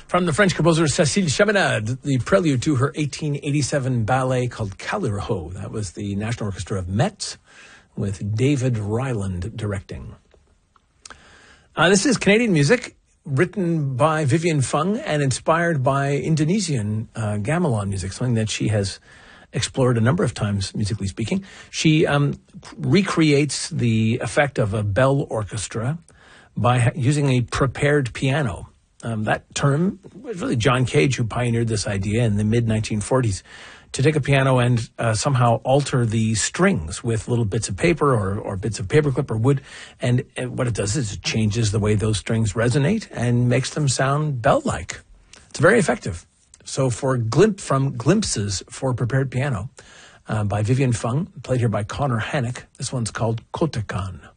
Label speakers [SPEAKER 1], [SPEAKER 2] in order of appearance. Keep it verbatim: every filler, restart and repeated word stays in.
[SPEAKER 1] From the French composer Cécile Chaminade, the prelude to her eighteen eighty-seven ballet called Calirho. That was the National Orchestra of Metz with David Ryland directing. Uh, this is Canadian music written by Vivian Fung and inspired by Indonesian uh, gamelan music, something that she has explored a number of times, musically speaking. She um, recreates the effect of a bell orchestra by ha- using a prepared piano. Um, that term was really John Cage who pioneered this idea in the mid nineteen forties to take a piano and uh, somehow alter the strings with little bits of paper or, or bits of paperclip or wood. And, and what it does is it changes the way those strings resonate and makes them sound bell-like. It's very effective. So for glimp from Glimpses for Prepared Piano uh, by Vivian Fung, played here by Connor Hannock, this one's called Kotakan.